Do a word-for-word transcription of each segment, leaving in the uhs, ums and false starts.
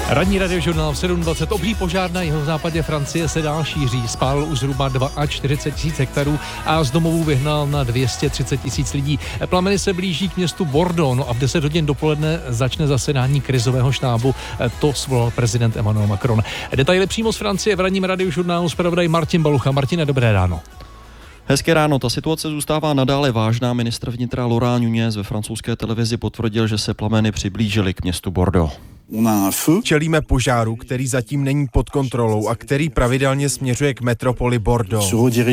Ranní radiožurnál v sedm dvacet. Obří požár na jihozápadě Francie se dál šíří. Spálil už zhruba čtyřicet dva tisíc hektarů a z domovů vyhnal na dvě stě třicet tisíc lidí. Plameny se blíží k městu Bordeaux, no a v deset hodin dopoledne začne zasedání krizového štábu. To svolal prezident Emmanuel Macron. Detaily přímo z Francie v ranním radiožurnálu zpravodaj Martin Balucha. Martine, dobré ráno. Hezké ráno, ta situace zůstává nadále vážná. Ministr vnitra Laurent Nunez ve francouzské televizi potvrdil, že se plameny přiblížily k městu Bordeaux. Čelíme požáru, který zatím není pod kontrolou a který pravidelně směřuje k metropoli Bordeaux.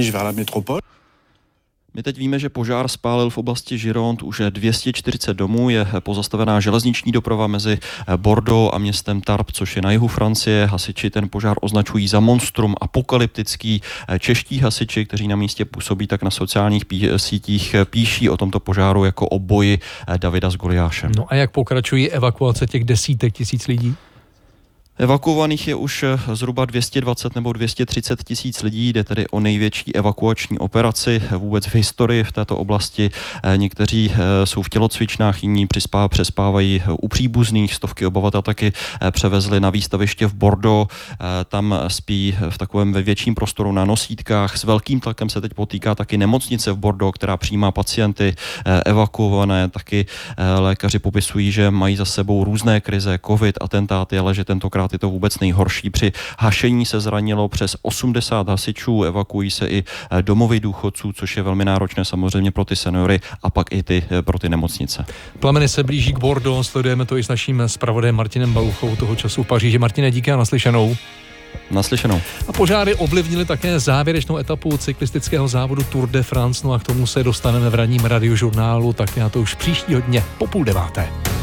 My teď víme, že požár spálil v oblasti Gironde už dvě stě čtyřicet domů, je pozastavená železniční doprava mezi Bordeaux a městem Tarbes, což je na jihu Francie. Hasiči ten požár označují za monstrum apokalyptický. Čeští hasiči, kteří na místě působí, tak na sociálních pí- sítích píší o tomto požáru jako o boji Davida s Goliášem. No a jak pokračují evakuace těch desítek tisíc lidí? Evakuovaných je už zhruba dvě stě dvacet nebo dvě stě třicet tisíc lidí, jde tedy o největší evakuační operaci vůbec v historii v této oblasti. Někteří jsou v tělocvičnách, jiní přispá, přespávají u příbuzných, stovky obyvatel taky převezli na výstaviště v Bordeaux. Tam spí v takovém větším prostoru na nosítkách. S velkým tlakem se teď potýká taky nemocnice v Bordeaux, která přijímá pacienty evakuované. Taky lékaři popisují, že mají za sebou různé krize, covid, atentáty, ale že tentokrát je to vůbec nejhorší. Při hašení se zranilo přes osmdesát hasičů, evakuují se i domovy důchodců, což je velmi náročné samozřejmě pro ty seniory a pak i ty pro ty nemocnice. Plameny se blíží k Bordeaux, sledujeme to i s naším zpravodajem Martinem Baluchou toho času v Paříži. Martine, díky a naslyšenou. Naslyšenou. A požáry ovlivnily také závěrečnou etapu cyklistického závodu Tour de France, no a k tomu se dostaneme v ranním radiožurnálu, tak na to už příštího dně po půl deváté.